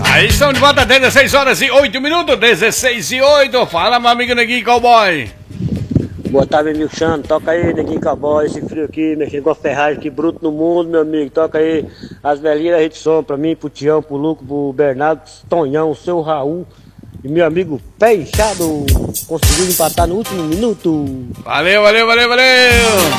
Aí estamos de volta, 16 horas e 8 minutos, 16 e 8. Fala, meu amigo Neguinho Cowboy. Boa tarde, meu Chano. Toca aí, Neguinho Cowboy. Esse frio aqui, mexendo com a ferragem aqui, bruto no mundo, meu amigo. Toca aí as velhinhas da Rede Som pra mim, pro Tião, pro Luco, pro Bernardo, Tonhão, o seu Raul e meu amigo Pé Inchado. Conseguiu empatar no último minuto. Valeu, valeu, valeu, valeu.